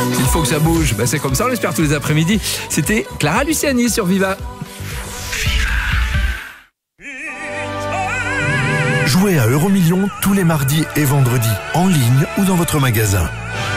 Il faut que ça bouge. C'est comme ça, on l'espère tous les après-midi. C'était Clara Luciani sur Viva. Jouez à Euromillions tous les mardis et vendredis, en ligne ou dans votre magasin.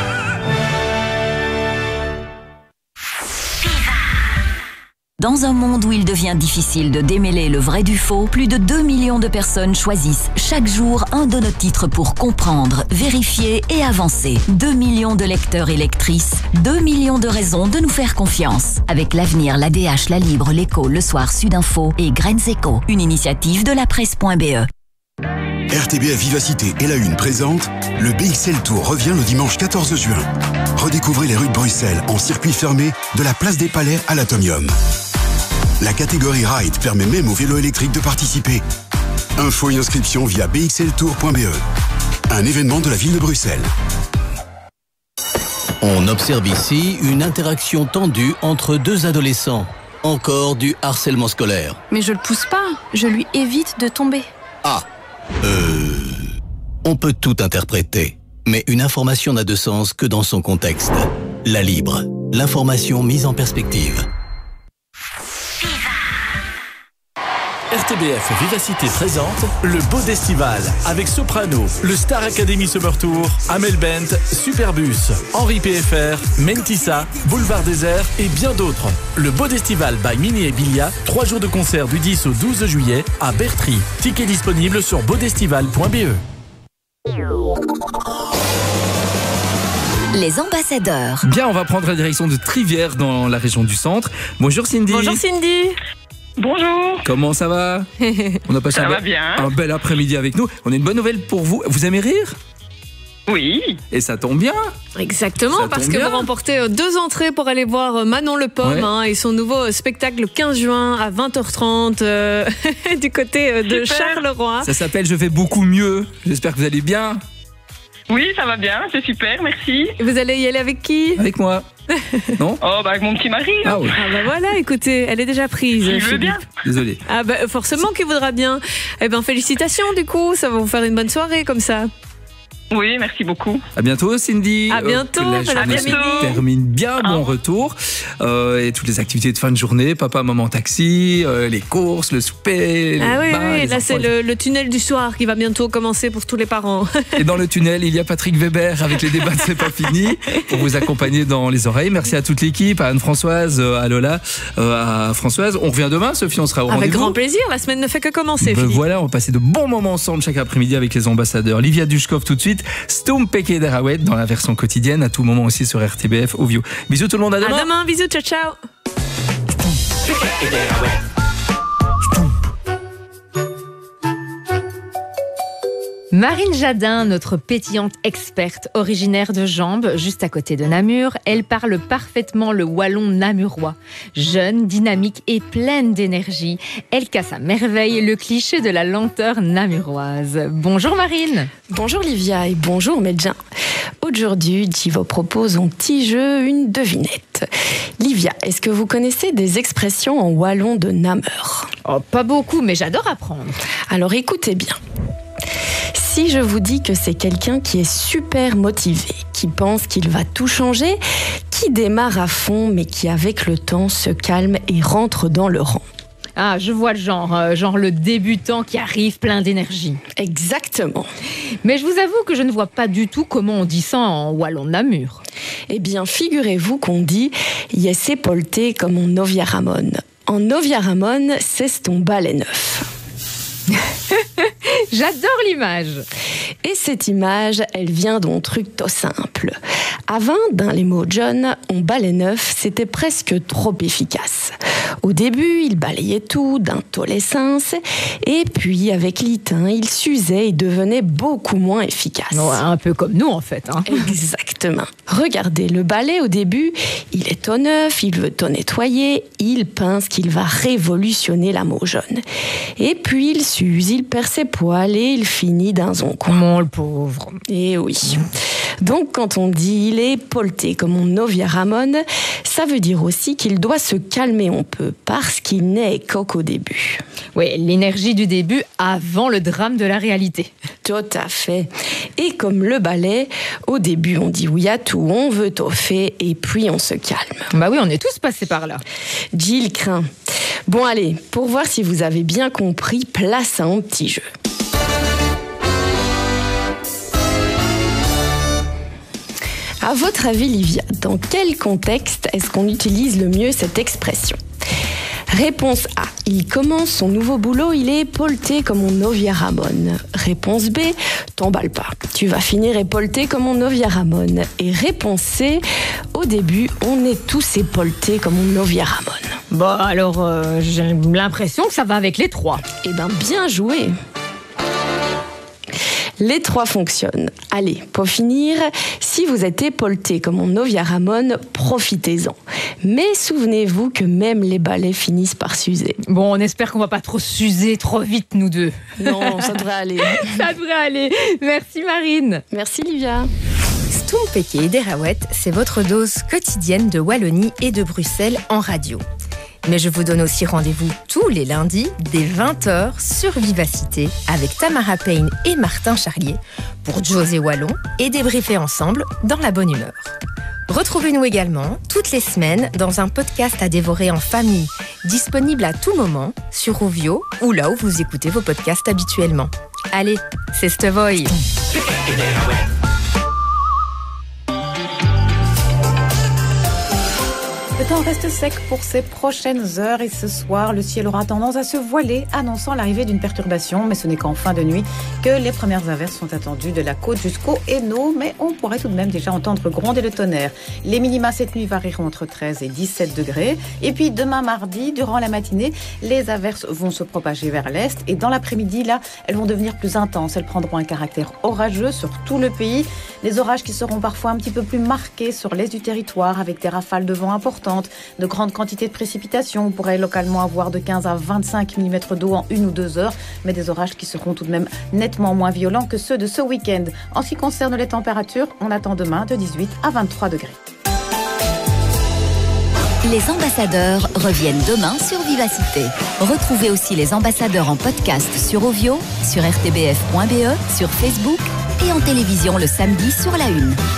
Dans un monde où il devient difficile de démêler le vrai du faux, plus de 2 millions de personnes choisissent chaque jour un de nos titres pour comprendre, vérifier et avancer. 2 millions de lecteurs et lectrices, 2 millions de raisons de nous faire confiance. Avec l'Avenir, l'ADH, La Libre, l'Écho, Le Soir, Sudinfo et Graines Éco, une initiative de la presse.be. RTBF Vivacité et La Une présente le BXL Tour revient le dimanche 14 juin. Redécouvrez les rues de Bruxelles en circuit fermé de la place des Palais à l'Atomium. La catégorie Ride permet même aux vélos électriques de participer. Infos et inscriptions via bxltour.be. Un événement de la ville de Bruxelles. On observe ici une interaction tendue entre deux adolescents. Encore du harcèlement scolaire. Mais je le pousse pas, je lui évite de tomber. Ah, on peut tout interpréter, mais une information n'a de sens que dans son contexte. La Libre, l'information mise en perspective. RTBF Vivacité présente le Bodestival avec Soprano, le Star Academy Summer Tour, Amel Bent, Superbus, Henri PFR, Mentissa, Boulevard Désert et bien d'autres. Le Bodestival by Mini et Bilia, 3 jours de concert du 10 au 12 juillet à Bertry. Tickets disponibles sur bodestival.be. Les ambassadeurs. Bien, on va prendre la direction de Trivière dans la région du centre. Bonjour Cindy. Bonjour Cindy. Bonjour. Comment ça va? On a passé un bel après-midi avec nous. On a une bonne nouvelle pour vous. Vous aimez rire? Oui. Et ça tombe bien. Exactement, parce que vous remportez 2 entrées pour aller voir Manon Le Pomme et son nouveau spectacle le 15 juin à 20h30 du côté de Charleroi. Ça s'appelle Je vais beaucoup mieux. J'espère que vous allez bien. Oui, ça va bien, c'est super, merci. Vous allez y aller avec qui? Avec moi. Non? Avec mon petit mari. Ah oui. Voilà, écoutez, elle est déjà prise. Il veut bien. Désolé. Forcément qu'il voudra bien. Félicitations du coup, ça va vous faire une bonne soirée comme ça. Oui, merci beaucoup. À bientôt Cindy. À bientôt. La journée se termine bien, bon retour. Et toutes les activités de fin de journée, papa, maman, taxi, les courses, le souper. Oui, là c'est le tunnel du soir qui va bientôt commencer pour tous les parents. Et dans le tunnel, il y a Patrick Weber avec les débats de C'est pas fini pour vous accompagner dans les oreilles. Merci à toute l'équipe, à Anne-Françoise, à Lola, à Françoise. On revient demain, Sophie, on sera au rendez-vous. Avec grand plaisir, la semaine ne fait que commencer. Voilà, on va passer de bons moments ensemble chaque après-midi avec les ambassadeurs. Livia Dushkov tout de suite. Stum Peke Derawet dans la version quotidienne, à tout moment aussi sur RTBF Ovio. Bisous tout le monde, à demain. À demain, bisous, ciao ciao. Marine Jadin, notre pétillante experte originaire de Jambes, juste à côté de Namur, elle parle parfaitement le wallon namurois. Jeune, dynamique et pleine d'énergie, elle casse à merveille le cliché de la lenteur namuroise. Bonjour Marine. Bonjour Livia et bonjour Medjin. Aujourd'hui, je vous propose un petit jeu, une devinette. Livia, est-ce que vous connaissez des expressions en wallon de Namur? Pas beaucoup, mais j'adore apprendre. Alors écoutez bien. Si je vous dis que c'est quelqu'un qui est super motivé, qui pense qu'il va tout changer, qui démarre à fond mais qui avec le temps se calme et rentre dans le rang. Ah, je vois le genre le débutant qui arrive plein d'énergie. Exactement. Mais je vous avoue que je ne vois pas du tout comment on dit ça en wallon de Namur. Eh bien, figurez-vous qu'on dit « Yessé polté » comme en Novia-Ramon. En Novia-Ramon, c'est ton balai neuf. J'adore l'image. Et cette image, elle vient d'un truc tout simple. Avant, dans les mots John, on balai neuf, c'était presque trop efficace. Au début, il balayait tout dans tous les sens, et puis avec l'itin, il s'usait et devenait beaucoup moins efficace. Ouais, un peu comme nous en fait. Exactement. Regardez, le balai au début, il est tout neuf, il veut tout nettoyer, il pense qu'il va révolutionner la mot jaune. Et puis il s'use, il perd ses poils et il finit dans un coin. Mon non, le pauvre. Eh oui. Donc, quand on dit il est polté comme on Novia Ramon, ça veut dire aussi qu'il doit se calmer un peu parce qu'il n'est qu'au début. Oui, l'énergie du début avant le drame de la réalité. Tout à fait. Et comme le ballet, au début on dit oui à tout, on veut tout fait et puis on se calme. Bah oui, on est tous passés par là. Gilles craint. Bon allez, pour voir si vous avez bien compris, place à un petit jeu. À votre avis, Livia, dans quel contexte est-ce qu'on utilise le mieux cette expression ? Réponse A. Il commence son nouveau boulot, il est polté comme on Novia Ramon. Réponse B. T'emballe pas. Tu vas finir épolté comme on Novia Ramon. Et réponse C. Au début, on est tous époltés comme on Novia Ramon. Bon, alors, j'ai l'impression que ça va avec les trois. Eh ben, bien joué. Les trois fonctionnent. Allez, pour finir, si vous êtes épolté comme on Novia Ramon, profitez-en. Mais souvenez-vous que même les balais finissent par s'user. Bon, on espère qu'on va pas trop s'user trop vite, nous deux. Non, ça devrait aller. Ça devrait aller. Merci Marine. Merci Livia. Stompeke et Derawet, c'est votre dose quotidienne de Wallonie et de Bruxelles en radio. Mais je vous donne aussi rendez-vous tous les lundis dès 20h sur Vivacité avec Tamara Payne et Martin Charlier pour José Wallon et débriefer ensemble dans la bonne humeur. Retrouvez-nous également toutes les semaines dans un podcast à dévorer en famille, disponible à tout moment sur Rovio ou là où vous écoutez vos podcasts habituellement. Allez, c'est Stevoy. Le temps reste sec pour ces prochaines heures et ce soir, le ciel aura tendance à se voiler, annonçant l'arrivée d'une perturbation. Mais ce n'est qu'en fin de nuit que les premières averses sont attendues de la côte jusqu'au Hainaut. Mais on pourrait tout de même déjà entendre gronder le tonnerre. Les minima cette nuit varieront entre 13 et 17 degrés. Et puis demain mardi, durant la matinée, les averses vont se propager vers l'est. Et dans l'après-midi, là, elles vont devenir plus intenses. Elles prendront un caractère orageux sur tout le pays. Des orages qui seront parfois un petit peu plus marqués sur l'est du territoire avec des rafales de vent importantes. De grandes quantités de précipitations. On pourrait localement avoir de 15 à 25 mm d'eau en 1 ou 2 heures, mais des orages qui seront tout de même nettement moins violents que ceux de ce week-end. En ce qui concerne les températures, on attend demain de 18 à 23 degrés. Les ambassadeurs reviennent demain sur Vivacité. Retrouvez aussi les ambassadeurs en podcast sur Ovio, sur rtbf.be, sur Facebook et en télévision le samedi sur la 1.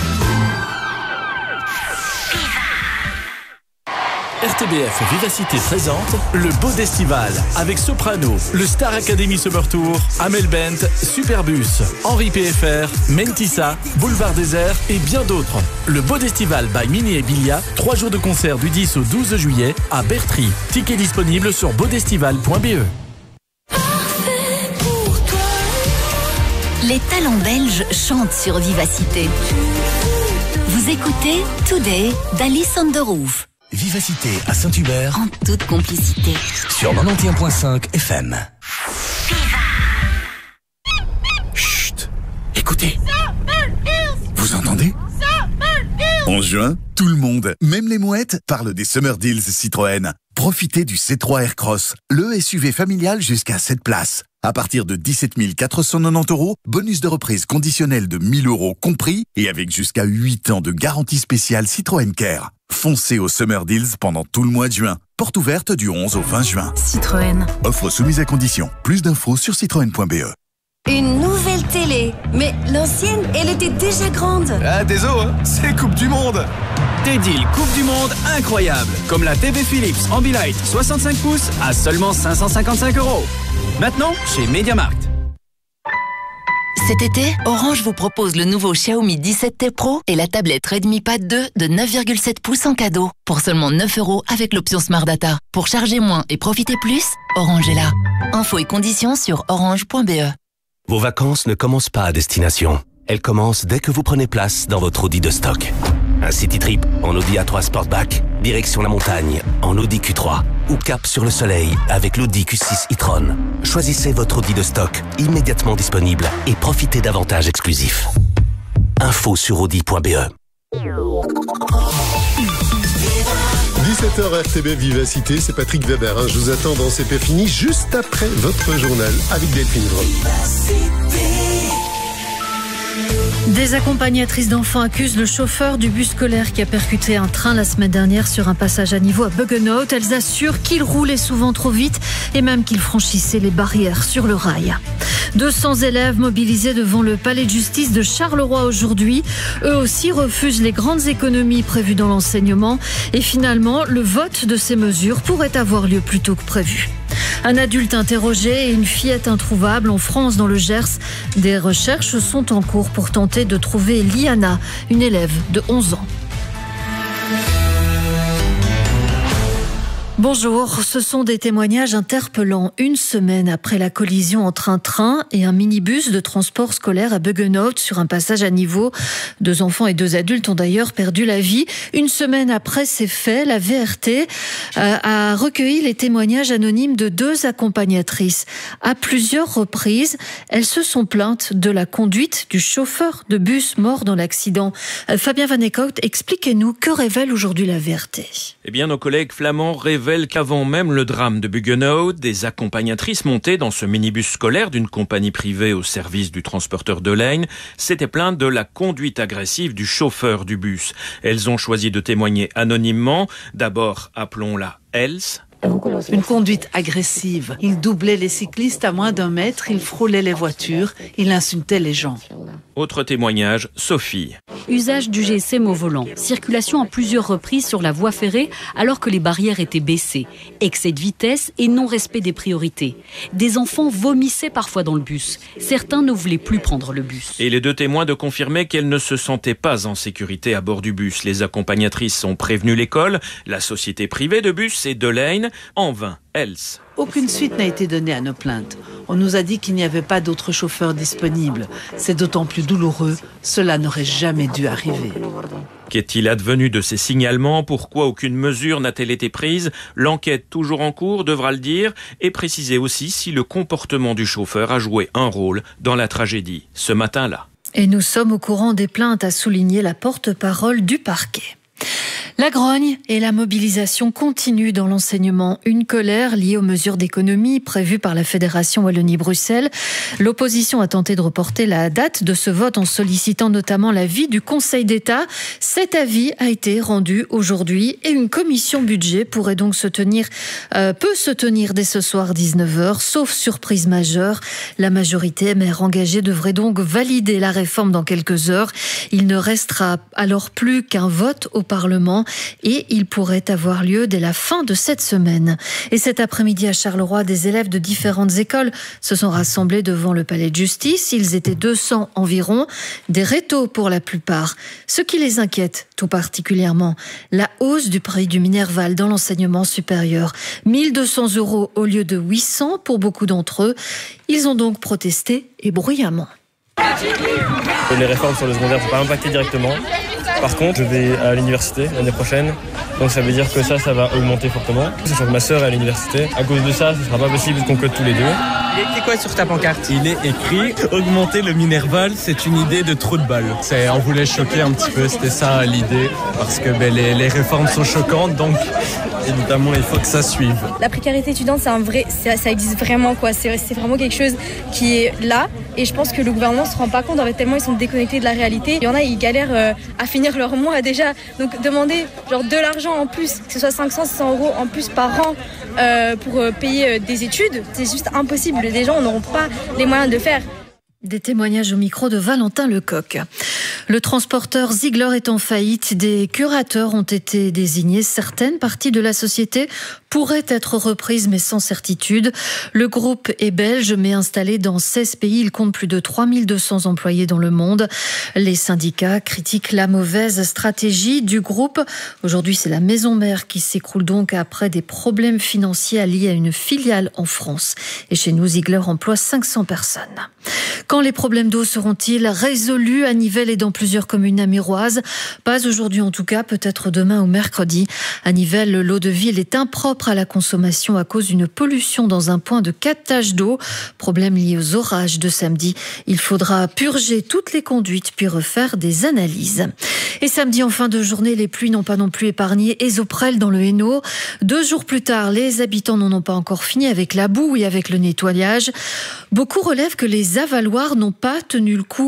RTBF Vivacité présente le Beau d'Estival avec Soprano, le Star Academy Summer Tour, Amel Bent, Superbus, Henri PFR, Mentissa, Boulevard Désert et bien d'autres. Le Beau d'Estival by Mini et Bilia, 3 jours de concert du 10 au 12 juillet à Bertry. Tickets disponibles sur beaudestival.be. Les talents belges chantent sur Vivacité. Vous écoutez Today d'Alice on the Roof. Vivacité à Saint-Hubert. En toute complicité. Sur 91.5 FM. Chut. Écoutez. Vous entendez ? 11 juin, tout le monde, même les mouettes, parle des Summer Deals Citroën. Profitez du C3 Aircross, le SUV familial jusqu'à 7 places. À partir de 17 490 €, bonus de reprise conditionnel de 1 000 € compris et avec jusqu'à 8 ans de garantie spéciale Citroën Care. Foncez au Summer Deals pendant tout le mois de juin. Porte ouverte du 11 au 20 juin. Citroën. Offre soumise à condition. Plus d'infos sur citroën.be. Une nouvelle télé. Mais l'ancienne, elle était déjà grande. Ah, désolé, c'est Coupe du Monde. Des deals Coupe du Monde incroyables, comme la TV Philips Ambilight 65 pouces à seulement 555 €. Maintenant, chez MediaMarkt. Cet été, Orange vous propose le nouveau Xiaomi 17T Pro et la tablette Redmi Pad 2 de 9,7 pouces en cadeau. Pour seulement 9 € avec l'option Smart Data. Pour charger moins et profiter plus, Orange est là. Infos et conditions sur orange.be. Vos vacances ne commencent pas à destination. Elles commencent dès que vous prenez place dans votre Audi de stock. Un city trip en Audi A3 Sportback, direction la montagne en Audi Q3 ou cap sur le soleil avec l'Audi Q6 e-tron. Choisissez votre Audi de stock immédiatement disponible et profitez d'avantages exclusifs. Info sur audi.be. 17h RTB Vivacité, c'est Patrick Weber. Je vous attends dans CP Fini juste après votre journal avec Delphine Dreux. Des accompagnatrices d'enfants accusent le chauffeur du bus scolaire qui a percuté un train la semaine dernière sur un passage à niveau à Buggenhout. Elles assurent qu'il roulait souvent trop vite et même qu'il franchissait les barrières sur le rail. 200 élèves mobilisés devant le palais de justice de Charleroi aujourd'hui. Eux aussi refusent les grandes économies prévues dans l'enseignement. Et finalement, le vote de ces mesures pourrait avoir lieu plus tôt que prévu. Un adulte interrogé et une fillette introuvable en France, dans le Gers. Des recherches sont en cours pour tenter de trouver Liana, une élève de 11 ans. Bonjour, ce sont des témoignages interpellants. Une semaine après la collision entre un train et un minibus de transport scolaire à Buggenhout sur un passage à niveau. 2 enfants et 2 adultes ont d'ailleurs perdu la vie. Une semaine après ces faits, la VRT a recueilli les témoignages anonymes de 2 accompagnatrices. À plusieurs reprises, elles se sont plaintes de la conduite du chauffeur de bus mort dans l'accident. Fabien Van Eekhout, expliquez-nous, que révèle aujourd'hui la VRT ? Eh bien, nos collègues flamands révèlent qu'avant même le drame de Buggenhout, des accompagnatrices montées dans ce minibus scolaire d'une compagnie privée au service du transporteur de Leyne s'étaient plaintes de la conduite agressive du chauffeur du bus. Elles ont choisi de témoigner anonymement. D'abord, appelons-la Else. Une conduite agressive. Il doublait les cyclistes à moins d'1 mètre, il frôlait les voitures, il insultait les gens. Autre témoignage, Sophie. Usage du GSM au volant, circulation à plusieurs reprises sur la voie ferrée alors que les barrières étaient baissées, excès de vitesse et non-respect des priorités. Des enfants vomissaient parfois dans le bus. Certains ne voulaient plus prendre le bus. Et les 2 témoins de confirmer qu'elles ne se sentaient pas en sécurité à bord du bus. Les accompagnatrices ont prévenu l'école, la société privée de bus et de Leyne. En vain, Else. Aucune suite n'a été donnée à nos plaintes. On nous a dit qu'il n'y avait pas d'autres chauffeurs disponibles. C'est d'autant plus douloureux. Cela n'aurait jamais dû arriver. Qu'est-il advenu de ces signalements ? Pourquoi aucune mesure n'a-t-elle été prise ? L'enquête toujours en cours devra le dire et préciser aussi si le comportement du chauffeur a joué un rôle dans la tragédie ce matin-là. Et nous sommes au courant des plaintes, a souligné la porte-parole du parquet. La grogne et la mobilisation continuent dans l'enseignement. Une colère liée aux mesures d'économie prévues par la Fédération Wallonie-Bruxelles. L'opposition a tenté de reporter la date de ce vote en sollicitant notamment l'avis du Conseil d'État. Cet avis a été rendu aujourd'hui et une commission budget pourrait donc peut se tenir dès ce soir 19h, sauf surprise majeure. La majorité maire engagée devrait donc valider la réforme dans quelques heures. Il ne restera alors plus qu'un vote au Parlement et il pourrait avoir lieu dès la fin de cette semaine. Et cet après-midi à Charleroi, des élèves de différentes écoles se sont rassemblés devant le palais de justice. Ils étaient 200 environ, des rétos pour la plupart. Ce qui les inquiète tout particulièrement, la hausse du prix du Minerval dans l'enseignement supérieur. 1 200 € au lieu de 800 pour beaucoup d'entre eux. Ils ont donc protesté et bruyamment. Les réformes sur le secondaire ne vont pas impacter directement. Par contre, je vais à l'université l'année prochaine, donc ça veut dire que ça va augmenter fortement. Sachant que ma sœur est à l'université. À cause de ça, ce ne sera pas possible qu'on code tous les 2. Il est écrit quoi sur ta pancarte ? Il est écrit « Augmenter le Minerval, c'est une idée de trou de balle ». On voulait choquer un petit peu, c'était ça l'idée, parce que les réformes sont choquantes, donc évidemment il faut que ça suive. La précarité étudiante, ça existe vraiment, quoi. C'est vraiment quelque chose qui est là, et je pense que le gouvernement ne se rend pas compte, en fait, tellement ils sont déconnectés de la réalité. Il y en a, ils galèrent à finir leur mois déjà, donc demander de l'argent en plus, que ce soit 500, 600 € en plus par an pour payer des études, c'est juste impossible. Les gens n'auront pas les moyens de le faire. Des témoignages au micro de Valentin Lecoq. Le transporteur Ziegler est en faillite. Des curateurs ont été désignés. Certaines parties de la société pourraient être reprises, mais sans certitude. Le groupe est belge, mais installé dans 16 pays. Il compte plus de 3200 employés dans le monde. Les syndicats critiquent la mauvaise stratégie du groupe. Aujourd'hui, c'est la maison mère qui s'écroule donc après des problèmes financiers liés à une filiale en France. Et chez nous, Ziegler emploie 500 personnes. Quand les problèmes d'eau seront-ils résolus à Nivelles et dans plusieurs communes namuroises ? Pas aujourd'hui en tout cas, peut-être demain ou mercredi. À Nivelles, l'eau de ville est impropre à la consommation à cause d'une pollution dans un point de captage d'eau. Problème lié aux orages de samedi. Il faudra purger toutes les conduites puis refaire des analyses. Et samedi en fin de journée, les pluies n'ont pas non plus épargné Esoprel dans le Hainaut. 2 jours plus tard, les habitants n'en ont pas encore fini avec la boue et avec le nettoyage. Beaucoup relèvent que les avaloirs n'ont pas tenu le coup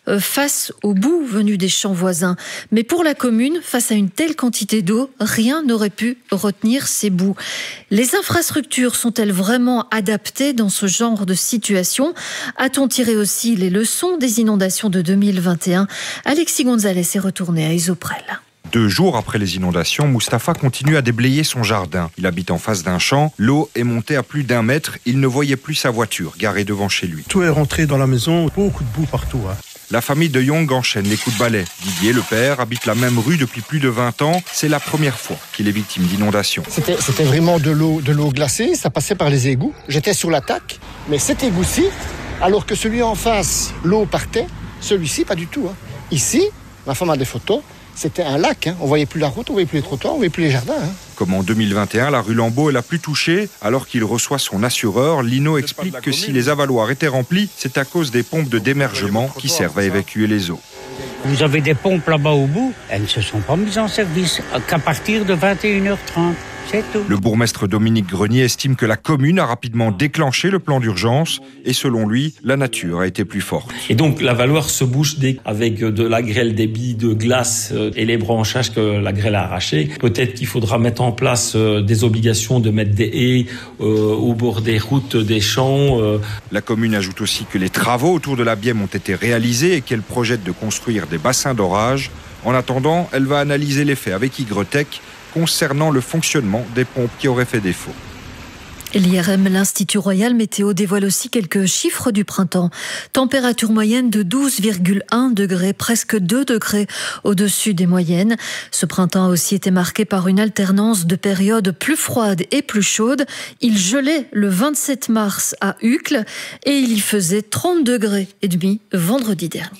face aux boues venues des champs voisins. Mais pour la commune, face à une telle quantité d'eau, rien n'aurait pu retenir ces boues. Les infrastructures sont-elles vraiment adaptées dans ce genre de situation ? A-t-on tiré aussi les leçons des inondations de 2021 ? Alexis Gonzalez est retourné à Isoprel. 2 jours après les inondations, Mustapha continue à déblayer son jardin. Il habite en face d'un champ. L'eau est montée à plus d'1 mètre. Il ne voyait plus sa voiture garée devant chez lui. Tout est rentré dans la maison, beaucoup de boue partout. La famille de Young enchaîne les coups de balai. Didier, le père, habite la même rue depuis plus de 20 ans. C'est la première fois qu'il est victime d'inondations. C'était vraiment de l'eau glacée, ça passait par les égouts. J'étais sur l'attaque, mais cet égout-ci, alors que celui en face, l'eau partait, celui-ci, pas du tout. Ici, ma femme a des photos, c'était un lac. On voyait plus la route, on voyait plus les trottoirs, on voyait plus les jardins. Comme en 2021, la rue Lambeau est la plus touchée. Alors qu'il reçoit son assureur, Lino explique que si les avaloirs étaient remplis, c'est à cause des pompes de démergement qui servent à évacuer les eaux. Vous avez des pompes là-bas au bout, elles ne se sont pas mises en service qu'à partir de 21h30. C'est tout. Le bourgmestre Dominique Grenier estime que la commune a rapidement déclenché le plan d'urgence et selon lui, la nature a été plus forte. Et donc l'avaloir se bouche avec de la grêle, des billes de glace et les branchages que la grêle a arrachés. Peut-être qu'il faudra mettre en place des obligations de mettre des haies au bord des routes, des champs. La commune ajoute aussi que les travaux autour de la Bième ont été réalisés et qu'elle projette de construire des bassins d'orage. En attendant, elle va analyser les faits avec Ygretech concernant le fonctionnement des pompes qui auraient fait défaut. L'IRM, l'Institut Royal Météo, dévoile aussi quelques chiffres du printemps. Température moyenne de 12,1 degrés, presque 2 degrés au-dessus des moyennes. Ce printemps a aussi été marqué par une alternance de périodes plus froides et plus chaudes. Il gelait le 27 mars à Uccle et il y faisait 30 degrés et demi vendredi dernier.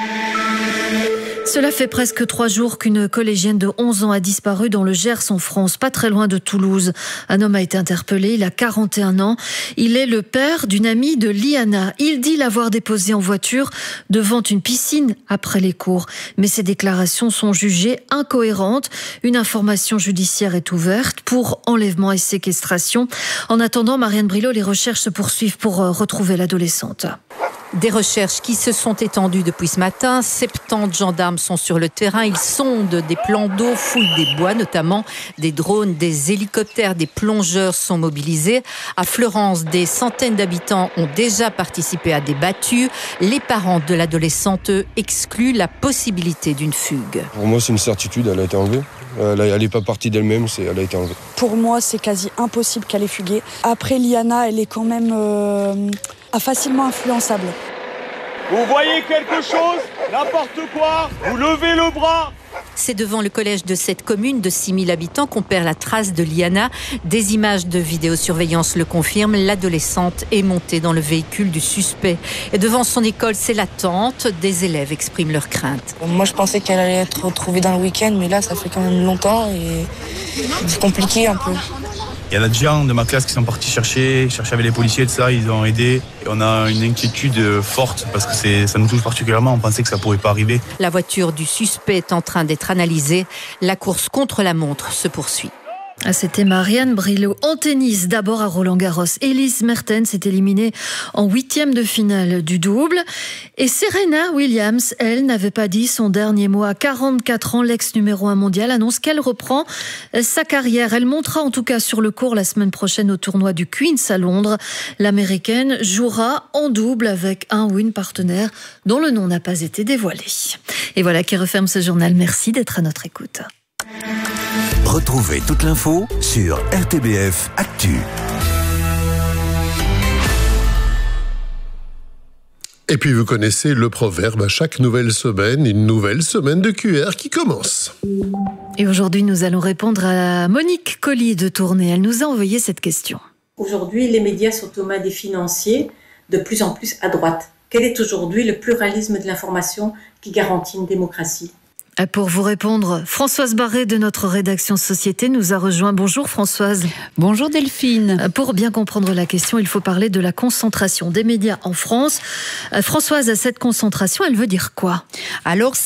Cela fait presque 3 jours qu'une collégienne de 11 ans a disparu dans le Gers en France, pas très loin de Toulouse. Un homme a été interpellé, il a 41 ans. Il est le père d'une amie de Liana. Il dit l'avoir déposée en voiture devant une piscine après les cours. Mais ses déclarations sont jugées incohérentes. Une information judiciaire est ouverte pour enlèvement et séquestration. En attendant, Marianne Brilot, les recherches se poursuivent pour retrouver l'adolescente. Des recherches qui se sont étendues depuis ce matin. 70 gendarmes sont sur le terrain. Ils sondent des plans d'eau, fouillent des bois, notamment des drones, des hélicoptères, des plongeurs sont mobilisés. À Fleurance, des centaines d'habitants ont déjà participé à des battues. Les parents de l'adolescente excluent la possibilité d'une fugue. Pour moi, c'est une certitude, elle a été enlevée. Elle n'est pas partie d'elle-même, elle a été enlevée. Pour moi, c'est quasi impossible qu'elle ait fugué. Après, Liana, elle est quand même facilement influençable. Vous voyez quelque chose, n'importe quoi, vous levez le bras. C'est devant le collège de cette commune de 6000 habitants qu'on perd la trace de Liana. Des images de vidéosurveillance le confirment. L'adolescente est montée dans le véhicule du suspect. Et devant son école, c'est l'attente. Des élèves expriment leurs craintes. Moi, je pensais qu'elle allait être retrouvée dans le week-end, mais là, ça fait quand même longtemps et c'est compliqué un peu. Il y en a des gens de ma classe qui sont partis chercher avec les policiers, tout ça, ils ont aidé. Et on a une inquiétude forte parce que ça nous touche particulièrement, on pensait que ça pourrait pas arriver. La voiture du suspect est en train d'être analysée. La course contre la montre se poursuit. C'était Marianne Brilot. En tennis, d'abord à Roland-Garros. Elise Mertens s'est éliminée en 8e de finale du double. Et Serena Williams, elle, n'avait pas dit son dernier mot. À 44 ans, l'ex-numéro 1 mondial annonce qu'elle reprend sa carrière. Elle montera en tout cas sur le court la semaine prochaine au tournoi du Queen's à Londres. L'Américaine jouera en double avec un ou une partenaire dont le nom n'a pas été dévoilé. Et voilà qui referme ce journal. Merci d'être à notre écoute. Retrouvez toute l'info sur RTBF Actu. Et puis vous connaissez le proverbe, à chaque nouvelle semaine, une nouvelle semaine de QR qui commence. Et aujourd'hui, nous allons répondre à Monique Colli de Tournai. Elle nous a envoyé cette question. Aujourd'hui, les médias sont aux mains des financiers, de plus en plus à droite. Quel est aujourd'hui le pluralisme de l'information qui garantit une démocratie ? Pour vous répondre, Françoise Barré de notre rédaction Société nous a rejoint. Bonjour Françoise. Bonjour Delphine. Pour bien comprendre la question, il faut parler de la concentration des médias en France. Françoise, cette concentration, elle veut dire quoi ? Alors c'est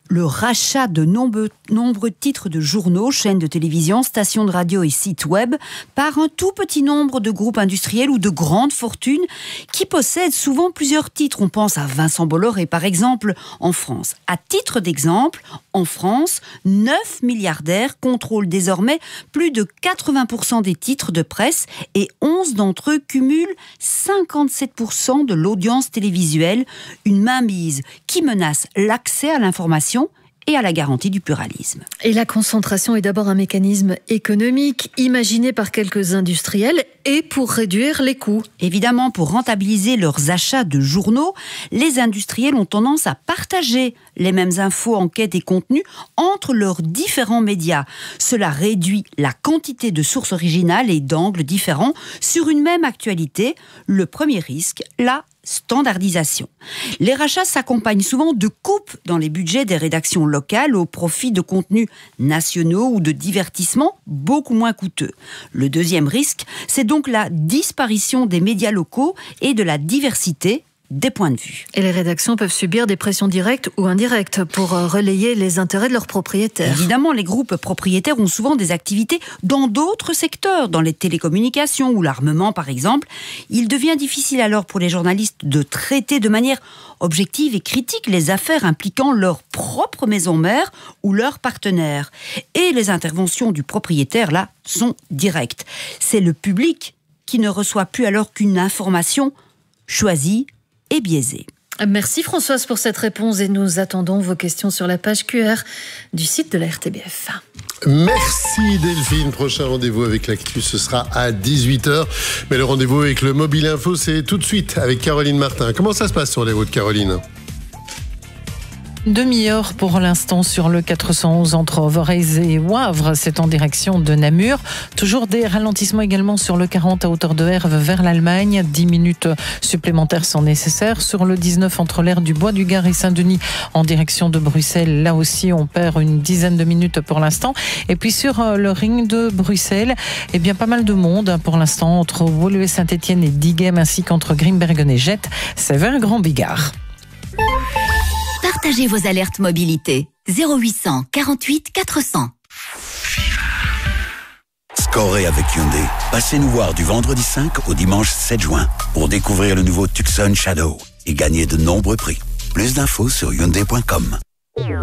le rachat de nombreux titres de journaux, chaînes de télévision, stations de radio et sites web par un tout petit nombre de groupes industriels ou de grandes fortunes qui possèdent souvent plusieurs titres. On pense à Vincent Bolloré, par exemple, en France. À titre d'exemple, en France, 9 milliardaires contrôlent désormais plus de 80% des titres de presse et 11 d'entre eux cumulent 57% de l'audience télévisuelle, une mainmise qui menace l'accès à l'information et à la garantie du pluralisme. Et la concentration est d'abord un mécanisme économique imaginé par quelques industriels et pour réduire les coûts. Évidemment, pour rentabiliser leurs achats de journaux, les industriels ont tendance à partager les mêmes infos, enquêtes et contenus entre leurs différents médias. Cela réduit la quantité de sources originales et d'angles différents sur une même actualité. Le premier risque, la standardisation. Les rachats s'accompagnent souvent de coupes dans les budgets des rédactions locales au profit de contenus nationaux ou de divertissements beaucoup moins coûteux. Le deuxième risque, c'est donc la disparition des médias locaux et de la diversité des points de vue. Et les rédactions peuvent subir des pressions directes ou indirectes pour relayer les intérêts de leurs propriétaires. Évidemment, les groupes propriétaires ont souvent des activités dans d'autres secteurs, dans les télécommunications ou l'armement par exemple. Il devient difficile alors pour les journalistes de traiter de manière objective et critique les affaires impliquant leur propre maison mère ou leurs partenaires. Et les interventions du propriétaire, là, sont directes. C'est le public qui ne reçoit plus alors qu'une information choisie et biaisée. Merci Françoise pour cette réponse et nous attendons vos questions sur la page QR du site de la RTBF. Merci Delphine. Prochain rendez-vous avec l'actu, ce sera à 18h. Mais le rendez-vous avec le Mobile Info, c'est tout de suite avec Caroline Martin. Comment ça se passe sur les routes, Caroline ? Demi-heure pour l'instant sur le 411 entre Vorez et Wavre, c'est en direction de Namur. Toujours des ralentissements également sur le 40 à hauteur de Herve vers l'Allemagne. 10 minutes supplémentaires sont nécessaires. Sur le 19 entre l'aire du Bois du Gard et Saint-Denis en direction de Bruxelles, là aussi on perd une dizaine de minutes pour l'instant. Et puis sur le ring de Bruxelles, eh bien pas mal de monde pour l'instant entre Woluwe Saint-Etienne et Diegem ainsi qu'entre Grimbergen et Jette. C'est vers Grand Bigard. Partagez vos alertes mobilité. 0800 48 400. Scorez avec Hyundai. Passez nous voir du vendredi 5 au dimanche 7 juin pour découvrir le nouveau Tucson Shadow et gagner de nombreux prix. Plus d'infos sur Hyundai.com.